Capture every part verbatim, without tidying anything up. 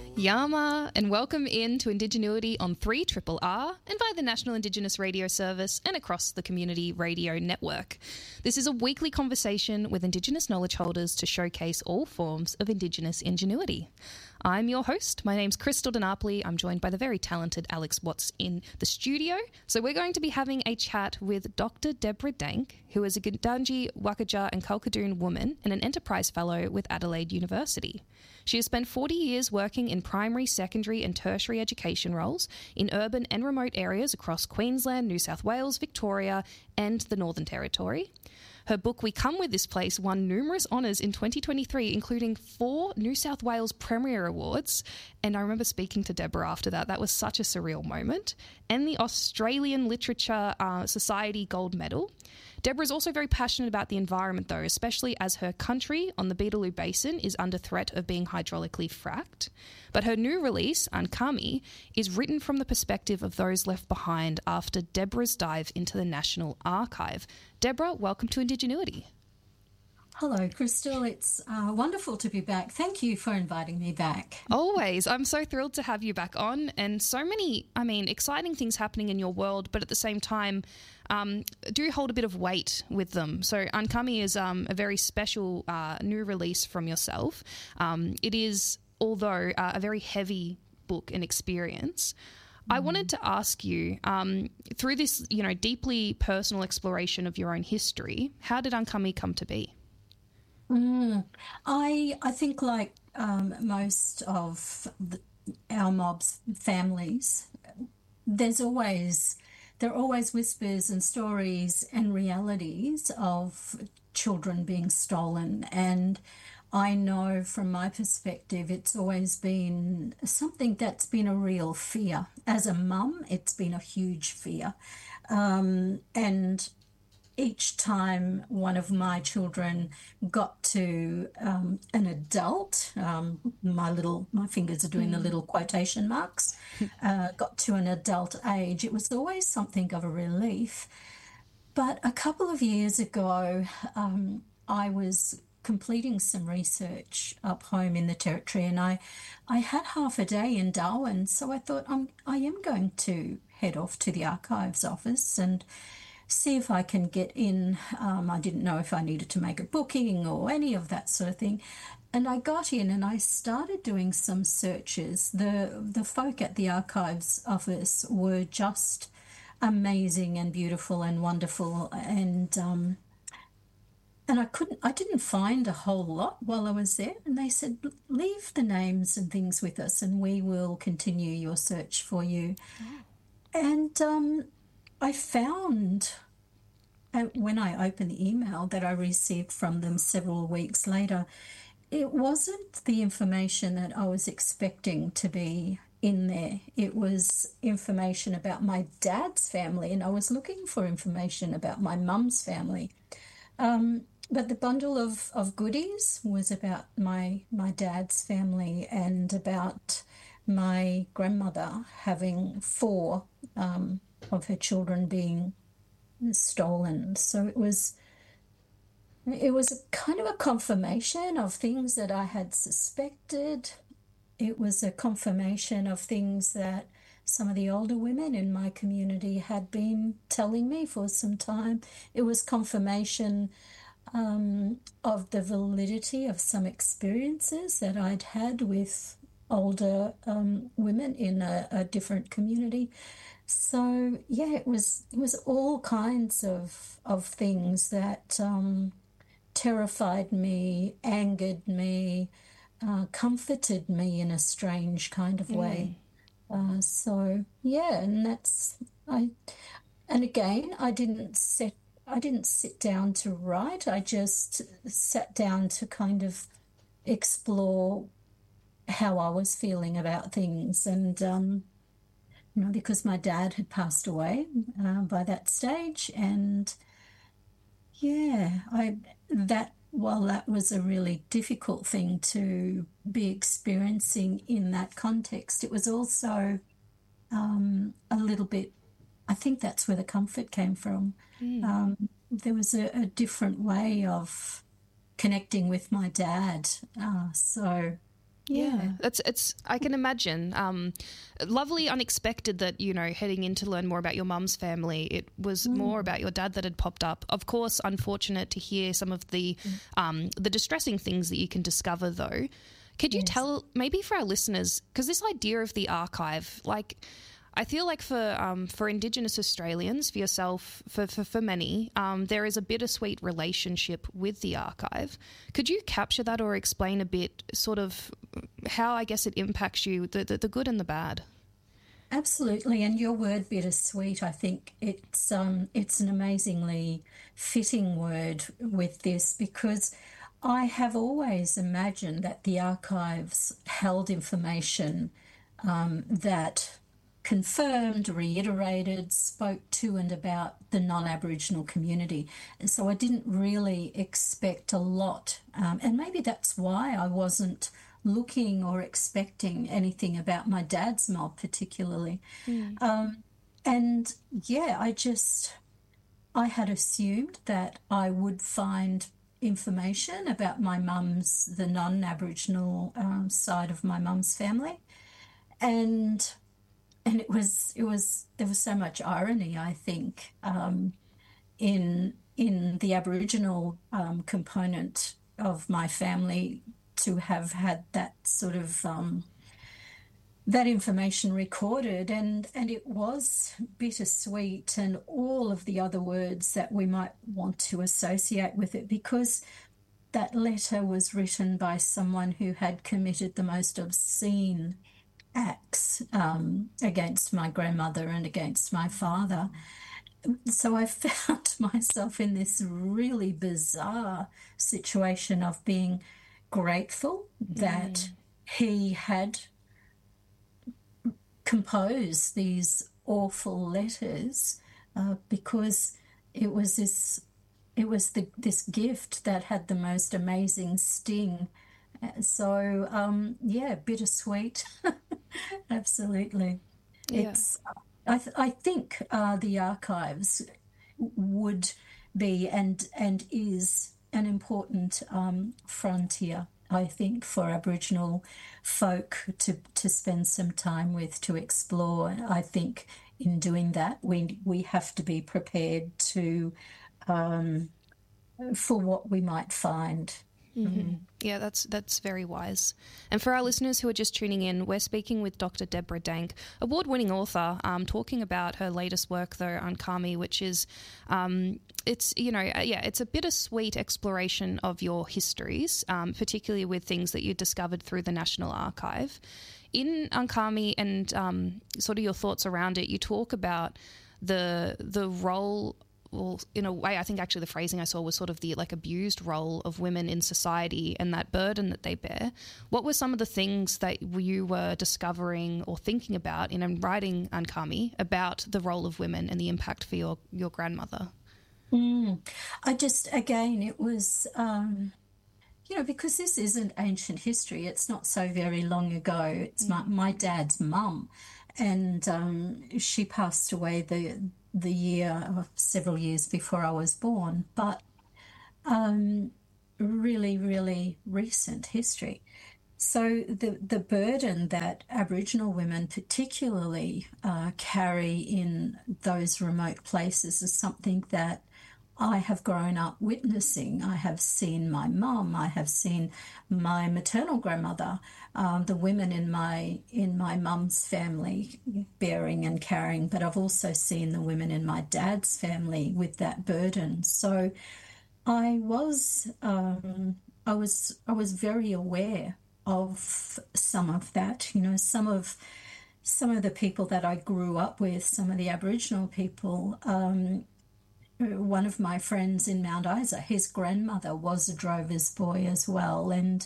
Yama, and welcome in to Indigenuity on three R R R and via the National Indigenous Radio Service and across the Community Radio Network. This is a weekly conversation with Indigenous knowledge holders to showcase all forms of Indigenous ingenuity. I'm your host. My name's Crystal DiNapoli. I'm joined by the very talented Alex Watts in the studio. So we're going to be having a chat with Doctor Deborah Dank, who is a Gundungji, Wakaja and Kalkadoon woman and an Enterprise Fellow with Adelaide University. She has spent forty years working in primary, secondary and tertiary education roles in urban and remote areas across Queensland, New South Wales, Victoria and the Northern Territory. Her book, We Come With This Place, won numerous honours in twenty twenty-three, including four New South Wales Premier Awards. And I remember speaking to Deborah after that. That was such a surreal moment. And the Australian Literature uh, Society Gold Medal. Deborah is also very passionate about the environment, though, especially as her country on the Beetaloo Basin is under threat of being hydraulically fracked. But her new release, Ankami, is written from the perspective of those left behind after Deborah's dive into the National Archive. Deborah, welcome to Indigenuity. Hello, Crystal. It's uh, wonderful to be back. Thank you for inviting me back. Always. I'm so thrilled to have you back on, and so many, I mean, exciting things happening in your world, but at the same time, um, do hold a bit of weight with them. So Ankami is um, a very special uh, new release from yourself. Um, it is, although uh, a very heavy book and experience. I wanted to ask you, um, through this, you know, deeply personal exploration of your own history, how did Ankami come to be? Mm, I I think like um, most of the, our mob's families, there's always there are always whispers and stories and realities of children being stolen, and I know from my perspective it's always been something that's been a real fear. As a mum, it's been a huge fear, um, and each time one of my children got to um, an adult, um, my little, my fingers are doing mm. the little quotation marks, uh, got to an adult age, it was always something of a relief. But a couple of years ago, um, I was completing some research up home in the Territory, and I, I had half a day in Darwin, so I thought I'm, I am going to head off to the archives office and see if I can get in. Um, I didn't know if I needed to make a booking or any of that sort of thing. And I got in and I started doing some searches. The the folk at the archives office were just amazing and beautiful and wonderful. And um, and I couldn't, I didn't find a whole lot while I was there. And they said, leave the names and things with us and we will continue your search for you. Oh. And um I found, uh, when I opened the email that I received from them several weeks later, it wasn't the information that I was expecting to be in there. It was information about my dad's family, and I was looking for information about my mum's family. Um, but the bundle of, of goodies was about my, my dad's family and about my grandmother having four um of her children being stolen. So it was it was a kind of a confirmation of things that I had suspected. It was a confirmation of things that some of the older women in my community had been telling me for some time. It was confirmation um, of the validity of some experiences that I'd had with older um, women in a, a different community. So yeah, it was it was all kinds of of things that um, terrified me, angered me, uh, comforted me in a strange kind of way. Mm. Uh, so yeah, and that's I. And again, I didn't set I didn't sit down to write. I just sat down to kind of explore how I was feeling about things, and um, you know, because my dad had passed away uh, by that stage, and yeah, I that while that was a really difficult thing to be experiencing in that context, it was also um, a little bit. I think that's where the comfort came from. Mm. Um, there was a, a different way of connecting with my dad, uh, so. Yeah. That's it's. I can imagine. Um, lovely, unexpected that you know heading in to learn more about your mum's family. It was Mm. more about your dad that had popped up. Of course, unfortunate to hear some of the Mm. um, the distressing things that you can discover. Though, could you Yes. tell maybe for our listeners, because this idea of the archive, like. I feel like for um, for Indigenous Australians, for yourself, for, for, for many, um, there is a bittersweet relationship with the archive. Could you capture that or explain a bit sort of how, I guess, it impacts you, the, the, the good and the bad? Absolutely, and your word bittersweet, I think it's um it's an amazingly fitting word with this, because I have always imagined that the archives held information um, that confirmed, reiterated, spoke to and about the non-Aboriginal community. And so I didn't really expect a lot. Um, and maybe that's why I wasn't looking or expecting anything about my dad's mob particularly. Mm. Um, and yeah, I just, I had assumed that I would find information about my mum's, the non-Aboriginal um, side of my mum's family. And and it was it was there was so much irony, I think, um, in in the Aboriginal um, component of my family, to have had that sort of um, that information recorded, and and it was bittersweet, and all of the other words that we might want to associate with it, because that letter was written by someone who had committed the most obscene acts um, against my grandmother and against my father. So I found myself in this really bizarre situation of being grateful that Mm. he had composed these awful letters, uh, because it was this it was the, this gift that had the most amazing sting. So um, yeah, bittersweet. Absolutely. Yeah. It's, I, th- I think uh, the archives would be and and is an important um, frontier, I think, for Aboriginal folk to to spend some time with, to explore. I think in doing that, we we have to be prepared to um, for what we might find. Mm-hmm. Yeah, that's that's very wise. And for our listeners who are just tuning in, we're speaking with Doctor Deborah Dank, award-winning author, um, talking about her latest work, though, Ankami, which is, um, it's you know, uh, yeah, it's a bittersweet exploration of your histories, um, particularly with things that you discovered through the National Archive. In Ankami and um, sort of your thoughts around it, you talk about the the role. Well, in a way, I think actually the phrasing I saw was sort of the like abused role of women in society and that burden that they bear. What were some of the things that you were discovering or thinking about in writing Ankami about the role of women and the impact for your, your grandmother? Mm. I just, again, it was, um, you know, because this isn't ancient history, it's not so very long ago. It's my, my dad's mum, and um, she passed away the the year, uh, several years before I was born, but um, really, really recent history. So the the burden that Aboriginal women particularly uh, carry in those remote places is something that I have grown up witnessing. I have seen my mum. I have seen my maternal grandmother, um, the women in my in my mum's family bearing and carrying. But I've also seen the women in my dad's family with that burden. So I was um, I was I was very aware of some of that. You know, some of some of the people that I grew up with, some of the Aboriginal people. Um, one of my friends in Mount Isa, his grandmother was a drover's boy as well, and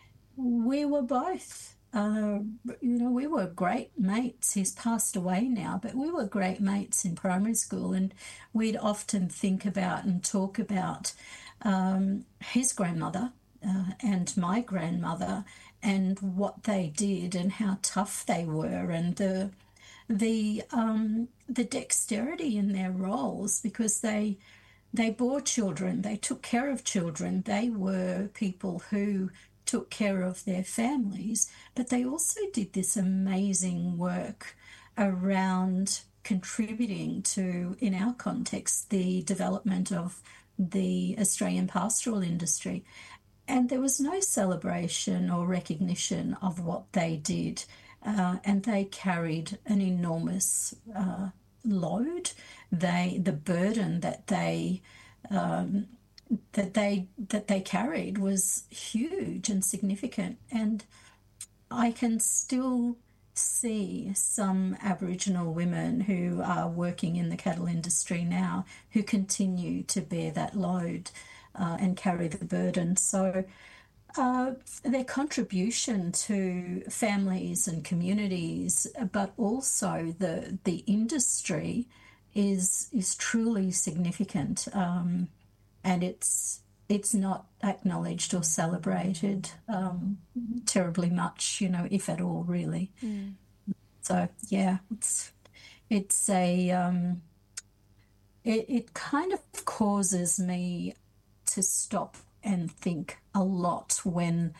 we were both, uh, you know, we were great mates. He's passed away now, but we were great mates in primary school, and we'd often think about and talk about um, his grandmother uh, and my grandmother and what they did and how tough they were, and the the um, the dexterity in their roles, because they they bore children, they took care of children, they were people who took care of their families, but they also did this amazing work around contributing to, in our context, the development of the Australian pastoral industry. And there was no celebration or recognition of what they did. Uh, and they carried an enormous uh, load. They, the burden that they um, that they that they carried was huge and significant. And I can still see some Aboriginal women who are working in the cattle industry now who continue to bear that load uh, and carry the burden. So uh, their contribution to families and communities, but also the the industry, is is truly significant, um, and it's it's not acknowledged or celebrated um, terribly much, you know, if at all, really. Mm. So yeah, it's it's a um, it it kind of causes me to stop and think a lot when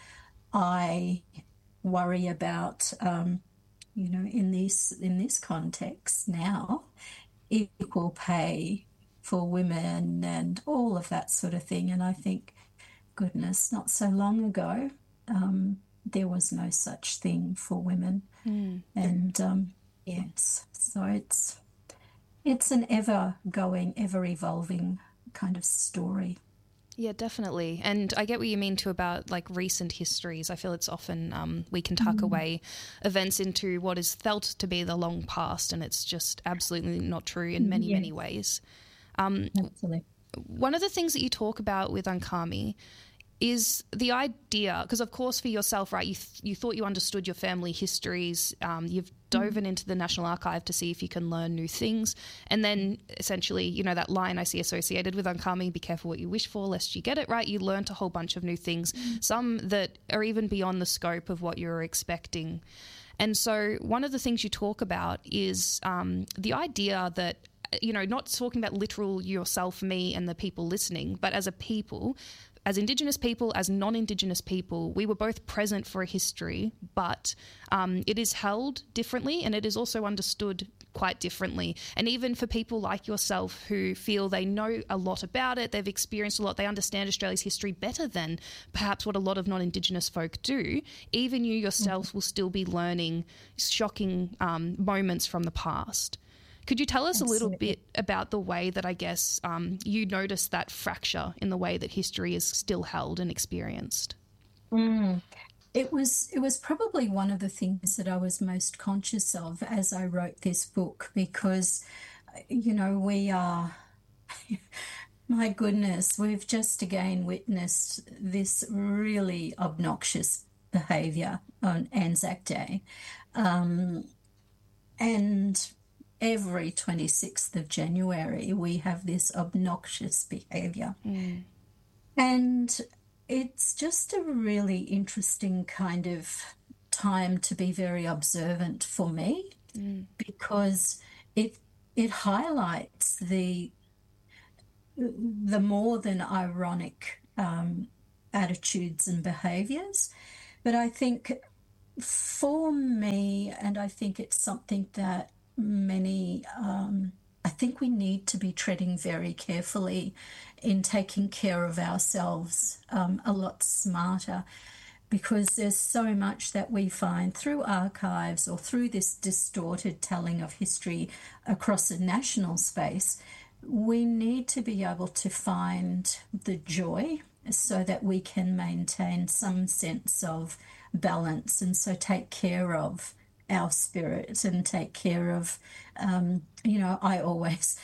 I worry about, um, you know, in this in this context now, equal pay for women and all of that sort of thing. And I think, goodness, not so long ago, um, there was no such thing for women. Mm. And um, yes, so it's it's an ever going, ever evolving kind of story. Yeah, definitely. And I get what you mean too about like recent histories. I feel it's often um, we can tuck mm. away events into what is felt to be the long past, and it's just absolutely not true in many, yes. many ways. Um, Absolutely. One of the things that you talk about with Unkami is the idea, because of course for yourself, right, you th- you thought you understood your family histories, um, you've dove mm. into the National Archive to see if you can learn new things, and then essentially, you know, that line I see associated with Unkami, be careful what you wish for lest you get it, right? You learnt a whole bunch of new things, mm. some that are even beyond the scope of what you're expecting. And so one of the things you talk about is um, the idea that, you know, not talking about literal yourself, me and the people listening, but as a people, as Indigenous people, as non-Indigenous people, we were both present for a history, but um, it is held differently and it is also understood quite differently. And even for people like yourself who feel they know a lot about it, they've experienced a lot, they understand Australia's history better than perhaps what a lot of non-Indigenous folk do, even you yourself mm-hmm. will still be learning shocking um, moments from the past. Could you tell us Absolutely. a little bit about the way that I guess um, you noticed that fracture in the way that history is still held and experienced? Mm. It was it was probably one of the things that I was most conscious of as I wrote this book, because, you know, we are, my goodness, we've just again witnessed this really obnoxious behaviour on Anzac Day. Um, and every twenty-sixth of January, we have this obnoxious behaviour. Mm. And it's just a really interesting kind of time to be very observant for me, mm. because it it highlights the the more than ironic um, attitudes and behaviours. But I think for me, and I think it's something that many, um, I think we need to be treading very carefully in taking care of ourselves um, a lot smarter, because there's so much that we find through archives or through this distorted telling of history across a national space. We need to be able to find the joy so that we can maintain some sense of balance, and so take care of our spirit and take care of, um, you know, I always,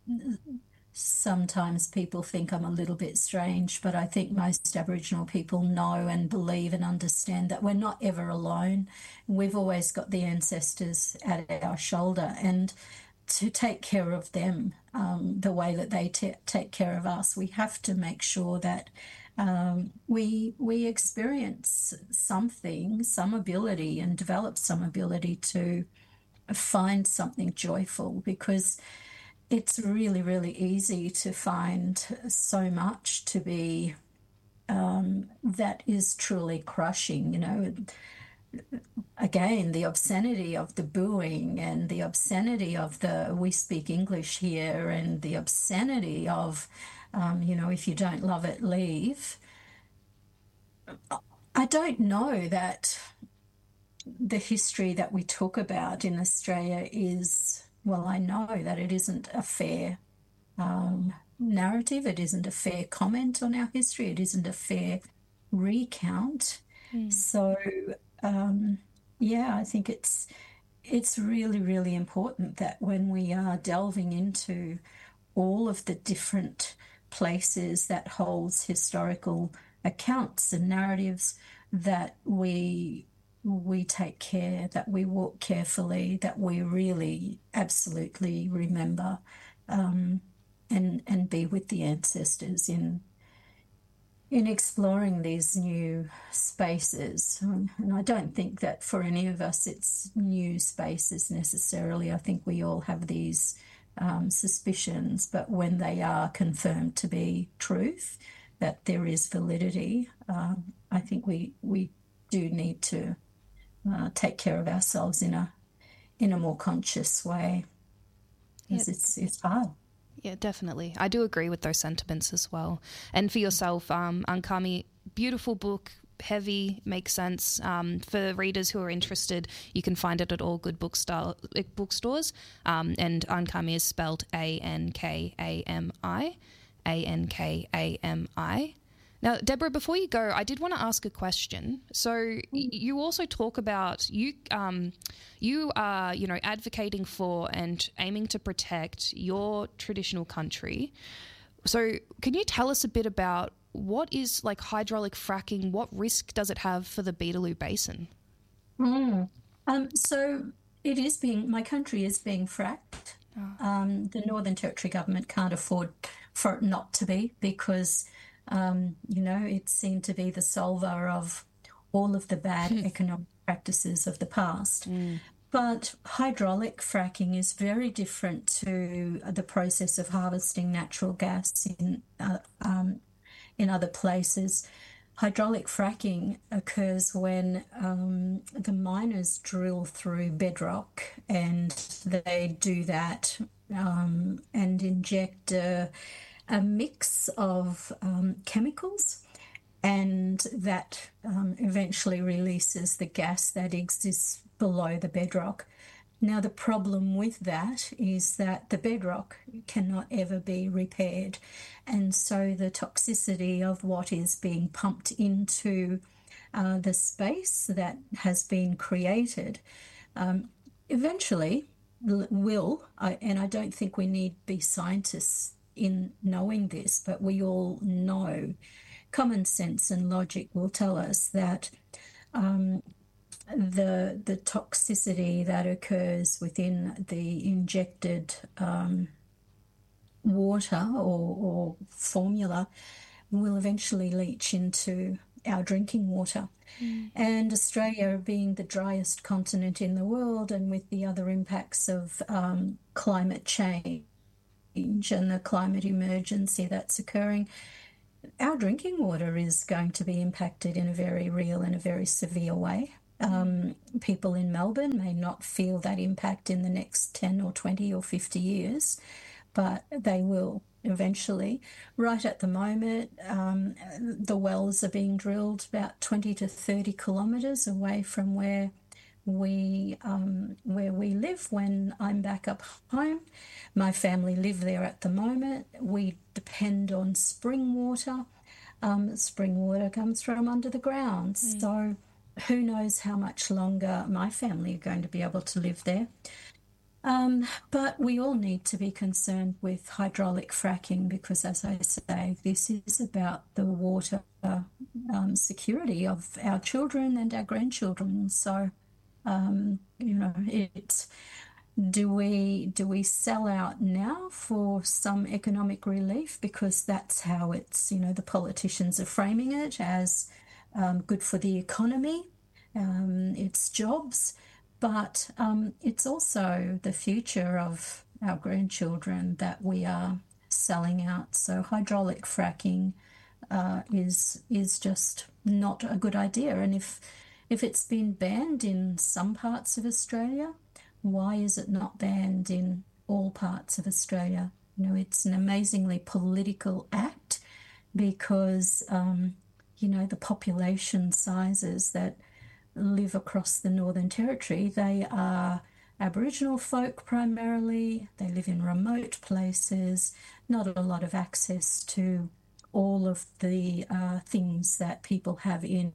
sometimes people think I'm a little bit strange, but I think most Aboriginal people know and believe and understand that we're not ever alone. We've always got the ancestors at our shoulder, and to take care of them um, the way that they t- take care of us, we have to make sure that Um, we we experience something, some ability, and develop some ability to find something joyful, because it's really, really easy to find so much to be um, that is truly crushing. You know, again, the obscenity of the booing and the obscenity of the we speak English here and the obscenity of, um, you know, if you don't love it, leave. I don't know that the history that we talk about in Australia is, well, I know that it isn't a fair um, narrative. It isn't a fair comment on our history. It isn't a fair recount. Mm. So, um, yeah, I think it's it's really, really important that when we are delving into all of the different places that holds historical accounts and narratives, that we we take care, that we walk carefully, that we really absolutely remember, um, and and be with the ancestors in in exploring these new spaces. Um, and I don't think that for any of us it's new spaces necessarily. I think we all have these um, suspicions, but when they are confirmed to be truth, that there is validity, um, I think we we do need to uh, take care of ourselves in a in a more conscious way, because Yep. it's it's hard. Yeah, definitely. I do agree with those sentiments as well. And for yourself, um, Ankami, beautiful book, heavy, makes sense. Um, for readers who are interested, you can find it at all good bookstore, bookstores. Um, and Ankami is spelled A N K A M I, A N K A M I. Now, Deborah, before you go, I did want to ask a question. So you also talk about you, um, you are, you know, advocating for and aiming to protect your traditional country. So can you tell us a bit about what is like hydraulic fracking? What risk does it have for the Beetaloo Basin? Mm. Um, so it is being, my country is being fracked. Oh. Um, the Northern Territory government can't afford for it not to be, because Um, you know, it seemed to be the solver of all of the bad economic practices of the past. Mm. But hydraulic fracking is very different to the process of harvesting natural gas in uh, um, in other places. Hydraulic fracking occurs when um, the miners drill through bedrock, and they do that um, and inject uh, a mix of um, chemicals, and that um, eventually releases the gas that exists below the bedrock. Now, the problem with that is that the bedrock cannot ever be repaired, and so the toxicity of what is being pumped into uh, the space that has been created um, eventually will, I, and I don't think we need to be scientists in knowing this, but we all know, common sense and logic will tell us that um, the the toxicity that occurs within the injected um, water or, or formula will eventually leach into our drinking water. Mm. And Australia, being the driest continent in the world, and with the other impacts of um, climate change and the climate emergency that's occurring, our drinking water is going to be impacted in a very real and a very severe way. Um, people in Melbourne may not feel that impact in the next ten or twenty or fifty years, but they will eventually. Right at the moment, um, the wells are being drilled about twenty to thirty kilometres away from where we um, where we live when I'm back up home. My family live there at the moment. We depend on spring water. Um, spring water comes from under the ground. Mm. So who knows how much longer my family are going to be able to live there. Um, but we all need to be concerned with hydraulic fracking because, as I say, this is about the water um, security of our children and our grandchildren. So, um, you know, it's do we do we sell out now for some economic relief because that's how it's, you know, the politicians are framing it as um, good for the economy, um, it's jobs. But um, it's also the future of our grandchildren that we are selling out. So hydraulic fracking uh, is is just not a good idea. And if if it's been banned in some parts of Australia, why is it not banned in all parts of Australia? You know, it's an amazingly political act because, um, you know, the population sizes that live across the Northern Territory, they are Aboriginal folk primarily. They live in remote places, not a lot of access to all of the uh, things that people have in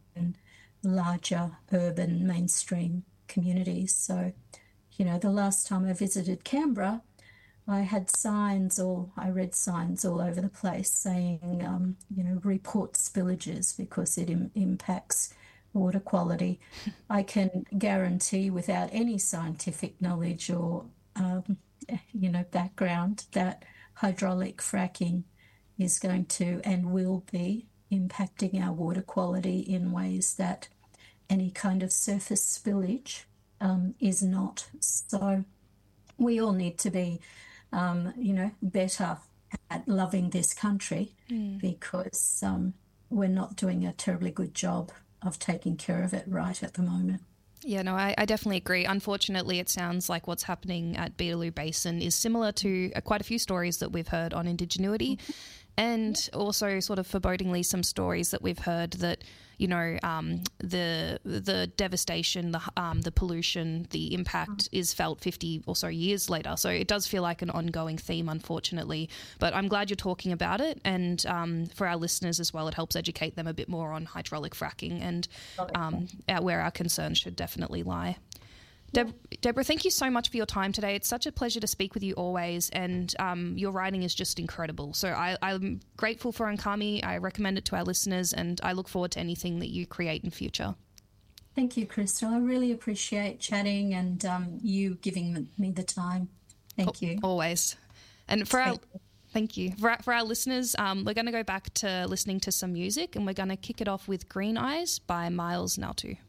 larger urban mainstream communities. So, you know, the last time I visited Canberra, I had signs, or I read signs all over the place saying, um, you know, report spillages because it im- impacts water quality. I can guarantee without any scientific knowledge or, um, you know, background that hydraulic fracking is going to and will be impacting our water quality in ways that any kind of surface spillage um, is not. So we all need to be, um, you know, better at loving this country mm. because um, we're not doing a terribly good job of taking care of it right at the moment. Yeah, no, I, I definitely agree. Unfortunately, it sounds like what's happening at Beetaloo Basin is similar to uh, quite a few stories that we've heard on Indigenuity. Mm-hmm. And also sort of forebodingly some stories that we've heard that, you know, um, the the devastation, the um, the pollution, the impact is felt fifty or so years later. So it does feel like an ongoing theme, unfortunately. But I'm glad you're talking about it. And um, for our listeners as well, it helps educate them a bit more on hydraulic fracking and um, where our concerns should definitely lie. Deb- Deborah, thank you so much for your time today. It's such a pleasure to speak with you always, and um, your writing is just incredible. So I, I'm grateful for Unkami. I recommend it to our listeners, and I look forward to anything that you create in future. Thank you, Crystal. I really appreciate chatting and um, you giving me the time. Thank you. Always. And for our... Thank you. For our, for our listeners, um, we're going to go back to listening to some music, and we're going to kick it off with Green Eyes by Miles Nautu.